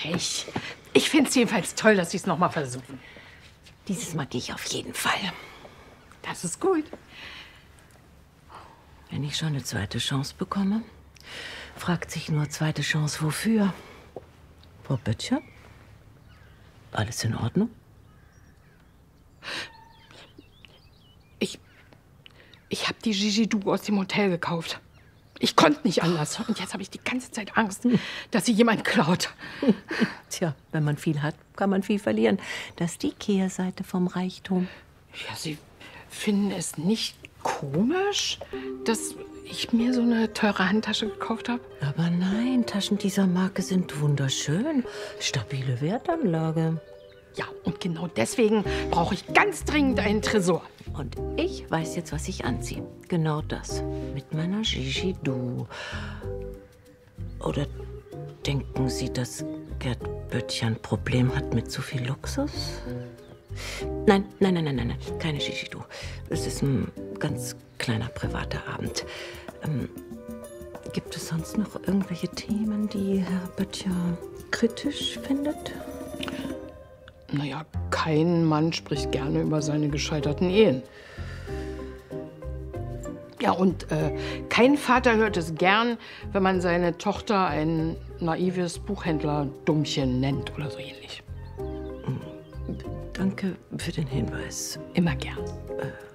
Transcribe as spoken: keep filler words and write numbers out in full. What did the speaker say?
Pech. Ich finde es jedenfalls toll, dass Sie es noch mal versuchen. Dieses Mal gehe ich auf jeden Fall. Das ist gut. Wenn ich schon eine zweite Chance bekomme, fragt sich nur zweite Chance wofür. Frau Böttcher? Alles in Ordnung? Ich, ich habe die Gigi Du aus dem Hotel gekauft. Ich konnte nicht anders. Und jetzt habe ich die ganze Zeit Angst, dass sie jemand klaut. Tja, wenn man viel hat, kann man viel verlieren. Das ist die Kehrseite vom Reichtum. Ja, Sie finden es nicht komisch, dass ich mir so eine teure Handtasche gekauft habe? Aber nein, Taschen dieser Marke sind wunderschön. Stabile Wertanlage. Ja, und genau deswegen brauche ich ganz dringend einen Tresor. Und ich weiß jetzt, was ich anziehe. Genau das. Mit meiner Gigi Du. Oder denken Sie, dass Gerd Böttcher ein Problem hat mit zu viel Luxus? Nein, nein, nein, nein, nein, nein. Keine Gigi Du. Es ist ein ganz kleiner privater Abend. Ähm, gibt es sonst noch irgendwelche Themen, die Herr Böttcher kritisch findet? Naja, kein Mann spricht gerne über seine gescheiterten Ehen. Ja, und äh, kein Vater hört es gern, wenn man seine Tochter ein naives Buchhändler-Dummchen nennt oder so ähnlich. Danke für den Hinweis. Immer gern. Äh,